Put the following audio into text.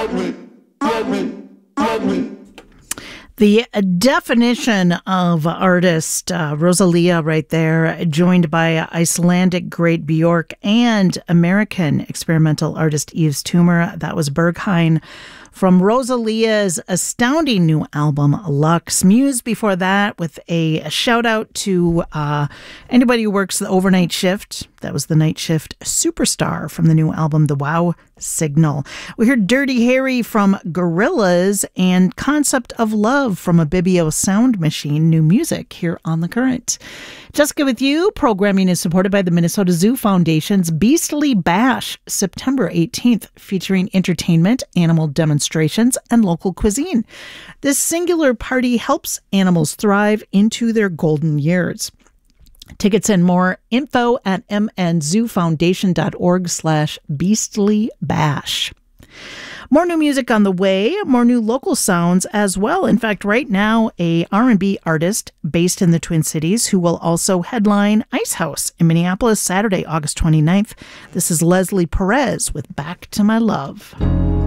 The definition of artist, Rosalia right there, joined by Icelandic great Björk and American experimental artist Yves Tumor. That was Berghain from Rosalia's astounding new album, Lux. Muse before that with a shout out to anybody who works the overnight shift. That was the Night Shift Superstar from the new album, The Wow Signal. We heard Dirty Harry from Gorillaz and Concept of Love from Abibio Sound Machine. New music here on The Current. Jessica with you. Programming is supported by the Minnesota Zoo Foundation's Beastly Bash, September 18th, featuring entertainment, animal demonstrations, and local cuisine. This singular party helps animals thrive into their golden years. Tickets and more info at mnzoofoundation.org/beastlybash. More new music on the way, more new local sounds as well. In fact, right now, a R&B artist based in the Twin Cities who will also headline Ice House in Minneapolis Saturday, August 29th. This is Leslie Perez with Back to My Love.